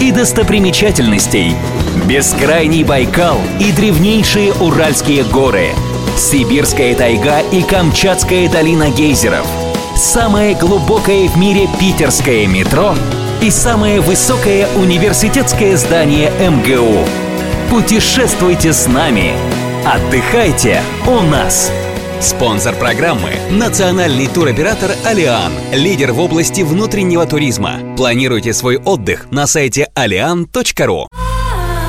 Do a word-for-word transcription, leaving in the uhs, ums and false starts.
и достопримечательностей. Бескрайний Байкал и древнейшие Уральские горы. Сибирская тайга и Камчатская долина гейзеров. Самое глубокое в мире питерское метро и самое высокое университетское здание эм гэ у. Путешествуйте с нами. Отдыхайте у нас. Спонсор программы – национальный туроператор «Алиан», лидер в области внутреннего туризма. Планируйте свой отдых на сайте алиан точка ру.